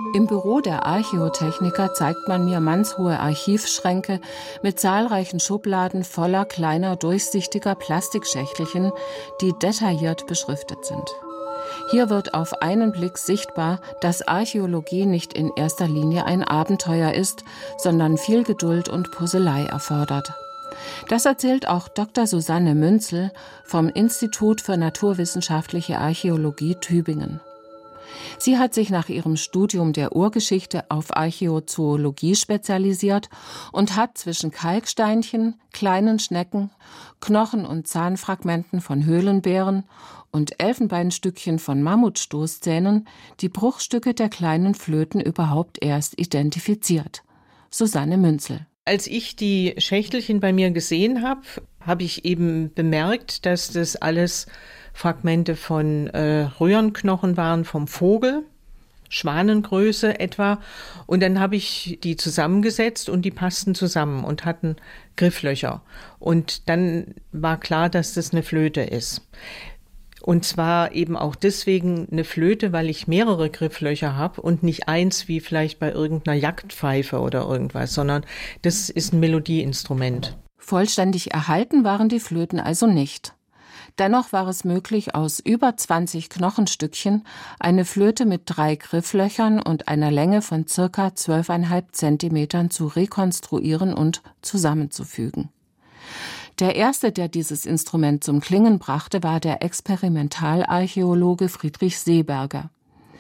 Im Büro der Archäotechniker zeigt man mir mannshohe Archivschränke mit zahlreichen Schubladen voller kleiner, durchsichtiger Plastikschächtelchen, die detailliert beschriftet sind. Hier wird auf einen Blick sichtbar, dass Archäologie nicht in erster Linie ein Abenteuer ist, sondern viel Geduld und Puzzelei erfordert. Das erzählt auch Dr. Susanne Münzel vom Institut für naturwissenschaftliche Archäologie Tübingen. Sie hat sich nach ihrem Studium der Urgeschichte auf Archäozoologie spezialisiert und hat zwischen Kalksteinchen, kleinen Schnecken, Knochen- und Zahnfragmenten von Höhlenbären und Elfenbeinstückchen von Mammutstoßzähnen die Bruchstücke der kleinen Flöten überhaupt erst identifiziert. Susanne Münzel. Als ich die Schächtelchen bei mir gesehen habe, habe ich eben bemerkt, dass das alles Fragmente von Röhrenknochen waren vom Vogel, Schwanengröße etwa. Und dann habe ich die zusammengesetzt und die passten zusammen und hatten Grifflöcher. Und dann war klar, dass das eine Flöte ist. Und zwar eben auch deswegen eine Flöte, weil ich mehrere Grifflöcher habe und nicht eins wie vielleicht bei irgendeiner Jagdpfeife oder irgendwas, sondern das ist ein Melodieinstrument. Vollständig erhalten waren die Flöten also nicht. Dennoch war es möglich, aus über 20 Knochenstückchen eine Flöte mit 3 Grifflöchern und einer Länge von ca. 12,5 Zentimetern zu rekonstruieren und zusammenzufügen. Der erste, der dieses Instrument zum Klingen brachte, war der Experimentalarchäologe Friedrich Seeberger.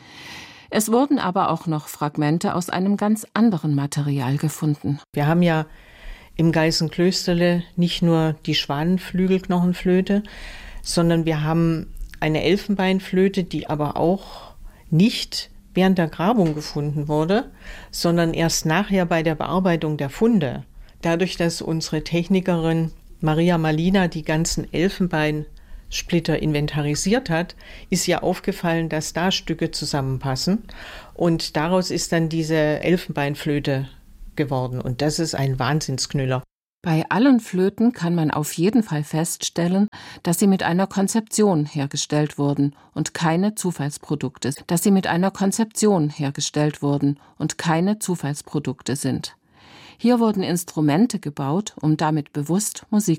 Es wurden aber auch noch Fragmente aus einem ganz anderen Material gefunden. Wir haben ja im Geißenklösterle nicht nur die Schwanenflügelknochenflöte, sondern wir haben eine Elfenbeinflöte, die aber auch nicht während der Grabung gefunden wurde, sondern erst nachher bei der Bearbeitung der Funde. Dadurch, dass unsere Technikerin Maria Malina die ganzen Elfenbeinsplitter inventarisiert hat, ist ihr aufgefallen, dass da Stücke zusammenpassen. Und daraus ist dann diese Elfenbeinflöte geworden. Und das ist ein Wahnsinnsknüller. Bei allen Flöten kann man auf jeden Fall feststellen, dass sie mit einer Konzeption hergestellt wurden und keine Zufallsprodukte sind. Hier wurden Instrumente gebaut, um damit bewusst Musik